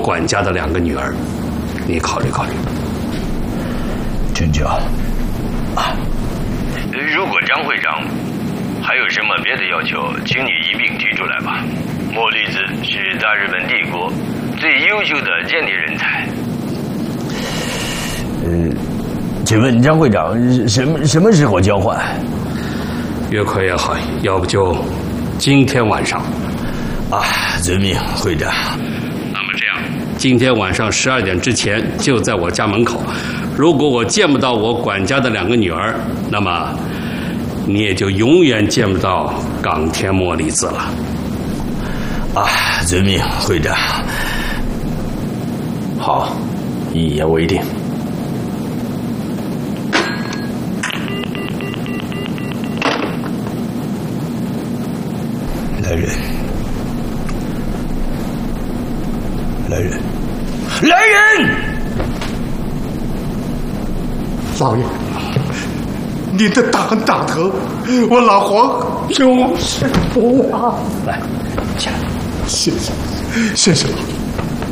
管家的2个女儿，你考虑考虑。 陈教， 如果张会长还有什么别的要求，请你一并提出来吧。莫莉子是大日本帝国最优秀的间谍人才。 请问张会长什么时候交换？ 越快越好，要不就今天晚上。 遵命，会长。 那么这样，今天晚上12点之前就在我家门口。如果我见不到我管家的2个女儿，那么你也就永远见不到冈田莫莉子了。 遵命，会长。 好，一言为定。 来人！ 老爷，您的大恩大德，我老黄就是福啊！ 来，起来。 谢谢老爷。